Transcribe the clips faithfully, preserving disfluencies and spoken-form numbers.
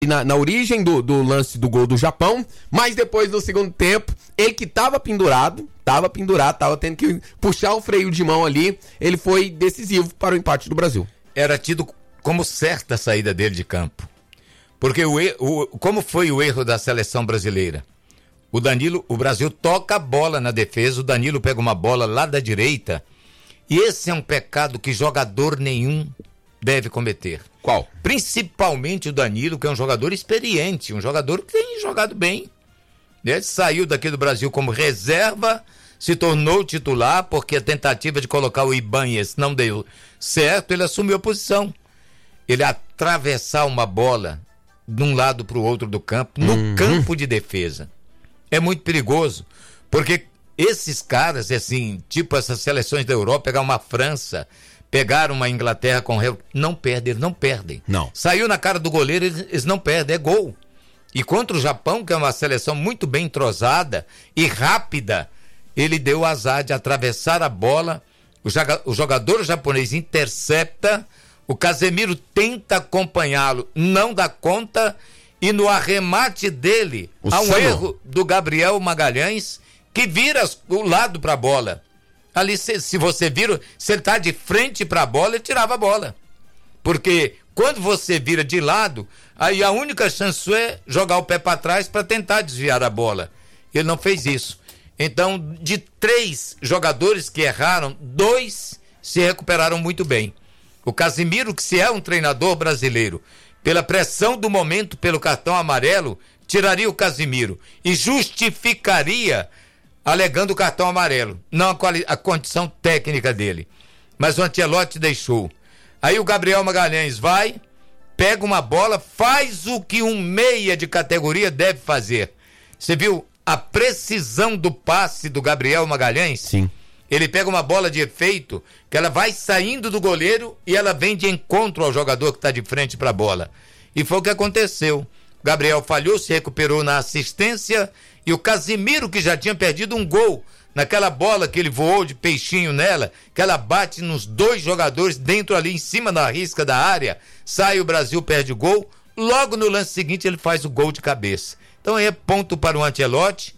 Na, na origem do, do lance do gol do Japão, mas depois no segundo tempo, ele que tava pendurado, tava pendurado, tava tendo que puxar o freio de mão ali, ele foi decisivo para o empate do Brasil. Era tido como certa a saída dele de campo, porque o, o, como foi o erro da seleção brasileira? O Danilo, o Brasil toca a bola na defesa, o Danilo pega uma bola lá da direita, e esse é um pecado que jogador nenhum deve cometer. Qual? Principalmente o Danilo, que é um jogador experiente, um jogador que tem jogado bem. Ele saiu daqui do Brasil como reserva, se tornou titular, porque a tentativa de colocar o Ibanez não deu certo, ele assumiu a posição. Ele atravessar uma bola de um lado para o outro do campo, no uhum. campo de defesa. É muito perigoso, porque esses caras, assim, tipo essas seleções da Europa, pegar uma França, pegar uma Inglaterra com réu, não perdem, eles não perdem. Não. Saiu na cara do goleiro, eles, eles não perdem, é gol. E contra o Japão, que é uma seleção muito bem entrosada e rápida, ele deu o azar de atravessar a bola, o, joga, o jogador japonês intercepta, o Casemiro tenta acompanhá-lo, não dá conta, e no arremate dele, o há um Sano. erro do Gabriel Magalhães, que vira o lado para a bola. Ali, se, se você vira, se ele tá de frente para a bola, ele tirava a bola. Porque quando você vira de lado, aí a única chance é jogar o pé para trás para tentar desviar a bola. Ele não fez isso. Então, de três jogadores que erraram, dois se recuperaram muito bem. O Casemiro, que se é um treinador brasileiro, pela pressão do momento, pelo cartão amarelo, tiraria o Casemiro e justificaria alegando o cartão amarelo, não a, quali- a condição técnica dele. Mas o Ancelotti deixou. Aí o Gabriel Magalhães vai, pega uma bola, faz o que um meia de categoria deve fazer. Você viu a precisão do passe do Gabriel Magalhães? Sim. Ele pega uma bola de efeito, que ela vai saindo do goleiro e ela vem de encontro ao jogador que está de frente para a bola. E foi o que aconteceu. O Gabriel falhou, se recuperou na assistência, e o Casemiro, que já tinha perdido um gol naquela bola que ele voou de peixinho nela, que ela bate nos dois jogadores dentro ali em cima da risca da área, sai o Brasil, perde o gol, logo no lance seguinte ele faz o gol de cabeça. Então aí é ponto para o Ancelotti,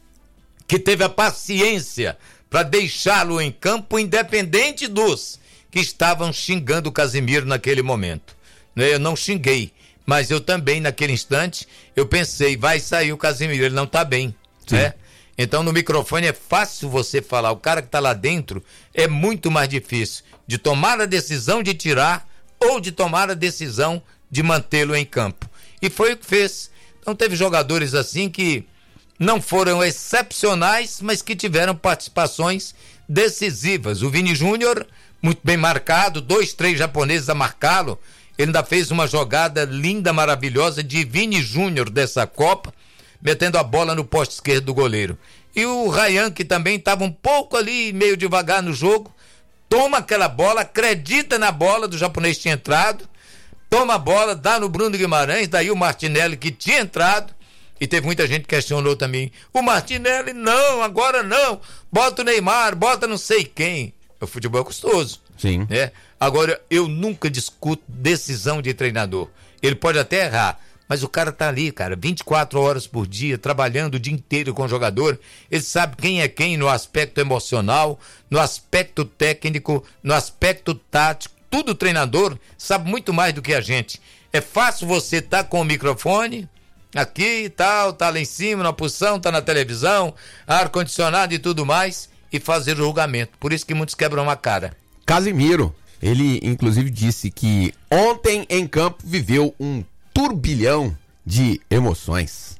que teve a paciência para deixá-lo em campo, independente dos que estavam xingando o Casemiro naquele momento. Eu não xinguei, mas eu também, naquele instante, eu pensei, vai sair o Casemiro, ele não está bem, né? Então, no microfone é fácil você falar, o cara que está lá dentro é muito mais difícil de tomar a decisão de tirar ou de tomar a decisão de mantê-lo em campo. E foi o que fez. Então, teve jogadores assim que não foram excepcionais, mas que tiveram participações decisivas. O Vini Júnior, muito bem marcado, dois, três japoneses a marcá-lo. Ele ainda fez uma jogada linda, maravilhosa de Vini Júnior dessa Copa, metendo a bola no poste esquerdo do goleiro. E o Ryan, que também estava um pouco ali, meio devagar no jogo, toma aquela bola, acredita na bola do japonês que tinha entrado, toma a bola, dá no Bruno Guimarães, daí o Martinelli que tinha entrado, e teve muita gente que questionou também, o Martinelli não, agora não, bota o Neymar, bota não sei quem. O futebol é custoso. Sim. Né? Agora, eu nunca discuto decisão de treinador. Ele pode até errar, mas o cara tá ali, cara, vinte e quatro horas por dia, trabalhando o dia inteiro com o jogador. Ele sabe quem é quem no aspecto emocional, no aspecto técnico, no aspecto tático. Tudo o treinador sabe muito mais do que a gente. É fácil você estar tá com o microfone aqui e tal, tá lá em cima, na posição, tá na televisão, ar-condicionado e tudo mais, e fazer o julgamento. Por isso que muitos quebram a cara. Casemiro, ele inclusive disse que ontem em campo viveu um turbilhão de emoções.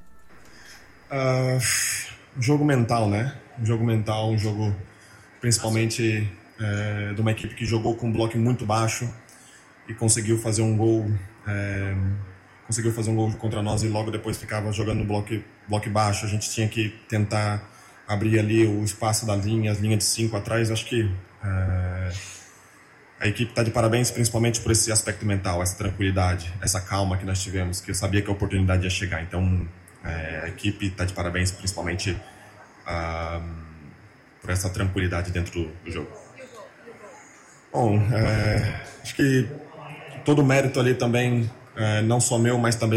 Uh, jogo mental, né? Um jogo mental, um jogo principalmente é, de uma equipe que jogou com um bloco muito baixo e conseguiu fazer um gol, é, conseguiu fazer um gol contra nós e logo depois ficava jogando no bloco, bloco baixo. A gente tinha que tentar abrir ali o espaço da linha, as linhas de cinco atrás. Acho que é, a equipe está de parabéns, principalmente por esse aspecto mental, essa tranquilidade, essa calma que nós tivemos, que eu sabia que a oportunidade ia chegar. Então, é, a equipe está de parabéns, principalmente ah, por essa tranquilidade dentro do, do jogo. Bom, é, acho que todo o mérito ali também é, não só meu, mas também